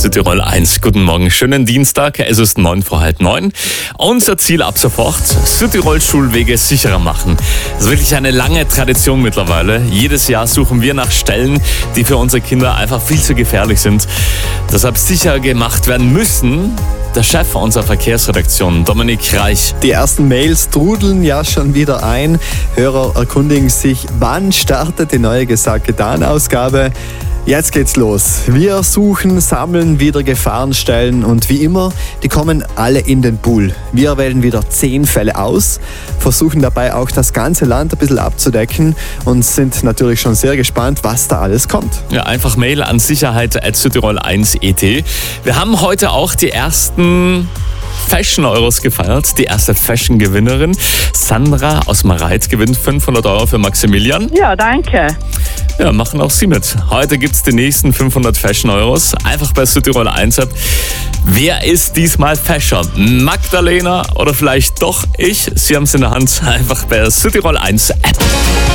Südtirol 1. Guten Morgen, schönen Dienstag. Es ist 9:09. Unser Ziel ab sofort: Südtirol Schulwege sicherer machen. Das ist wirklich eine lange Tradition mittlerweile. Jedes Jahr suchen wir nach Stellen, die für unsere Kinder einfach viel zu gefährlich sind. Deshalb sicher gemacht werden müssen. Der Chef unserer Verkehrsredaktion, Dominik Reich. Die ersten Mails trudeln ja schon wieder ein. Hörer erkundigen sich, wann startet die neue Gesagt-Getan-Ausgabe. Jetzt geht's los. Wir suchen, sammeln wieder Gefahrenstellen und wie immer, die kommen alle in den Pool. Wir wählen wieder 10 Fälle aus, versuchen dabei auch das ganze Land ein bisschen abzudecken und sind natürlich schon sehr gespannt, was da alles kommt. Ja, einfach Mail an sicherheit@südtirol1.et. Wir haben heute auch die ersten Fashion-Euros gefeiert. Die erste Fashion-Gewinnerin, Sandra aus Mareit, gewinnt 500 Euro für Maximilian. Ja, danke. Ja, machen auch Sie mit. Heute gibt es die nächsten 500 Fashion-Euros. Einfach bei Südtirol 1 App. Wer ist diesmal Fashion? Magdalena oder vielleicht doch ich? Sie haben es in der Hand. Einfach bei Südtirol 1 App.